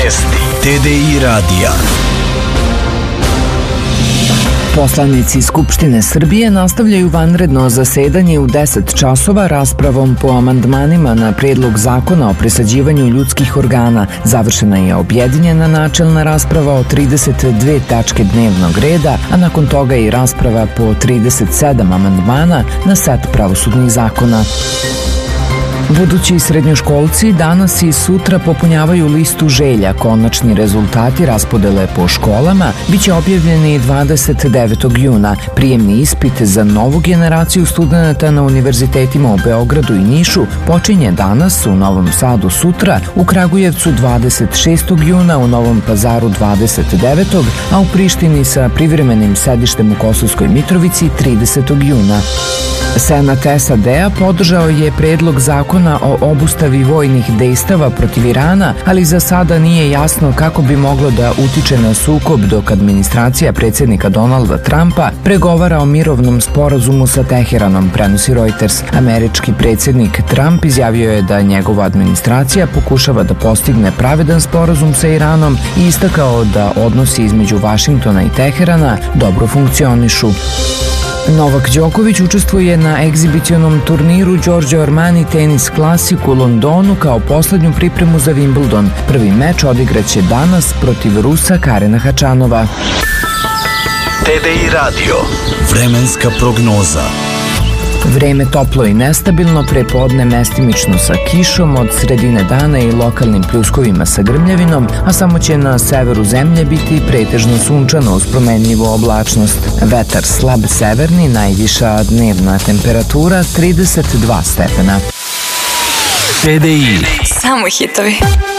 Vesti TDI radija. Poslanici Skupštine Srbije nastavljaju vanredno zasedanje u 10 časova raspravom po amandmanima na Predlog zakona o presađivanju ljudskih organa. Završena je objedinjena načelna rasprava o 32 tačke dnevnog reda, a nakon toga i rasprava po 37 amandmana na set pravosudnih zakona. Budući srednjoškolci danas i sutra popunjavaju listu želja. Konačni rezultati raspodele po školama biće objavljeni 29. juna. Prijemni ispit za novu generaciju studenata na univerzitetima u Beogradu i Nišu počinje danas, u Novom Sadu sutra, u Kragujevcu 26. juna, u Novom Pazaru 29. a u Prištini sa privremenim sedištem u Kosovskoj Mitrovici 30. juna. Senat SAD-a podržao je predlog zakona o obustavi vojnih dejstava protiv Irana, ali za sada nije jasno kako bi moglo da utiče na sukob dok administracija predsjednika Donalda Trumpa pregovara o mirovnom sporazumu sa Teheranom, prenosi Reuters. Američki predsjednik Trump izjavio je da njegova administracija pokušava da postigne pravedan sporazum sa Iranom i istakao da odnosi između Vašingtona i Teherana dobro funkcionišu. Novak Đoković učestvuje na egzibicionom turniru Giorgio Armani Tennis Classic u Londonu kao poslednju pripremu za Wimbledon. Prvi meč odigraće danas protiv Rusa Karena Hačanova. TDI radio. Vremenska prognoza. Vreme toplo i nestabilno, prepodne mestimično sa kišom, od sredine dana i lokalnim pljuskovima sa grmljavinom, a samo će na severu zemlje biti pretežno sunčano uz promenljivu oblačnost. Vetar slab severni, najviša dnevna temperatura 32 stepena. TDI. Samo hitovi.